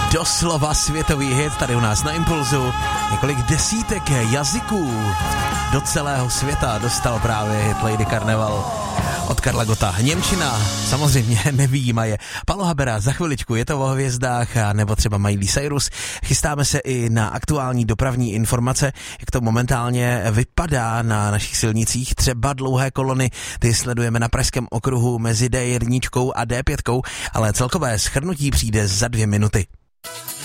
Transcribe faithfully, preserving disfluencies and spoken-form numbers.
Doslova světový hit tady u nás na Impulzu. Několik desítek jazyků do celého světa dostal právě hit Lady Carnival od Karla Gotta. Němčina samozřejmě nevýjímaje. Paolo Habera, za chviličku je to o hvězdách, nebo třeba Miley Cyrus. Chystáme se i na aktuální dopravní informace, jak to momentálně vypadá na našich silnicích. Třeba dlouhé kolony, ty sledujeme na Pražském okruhu mezi D jedna a D pět, ale celkové shrnutí přijde za dvě minuty.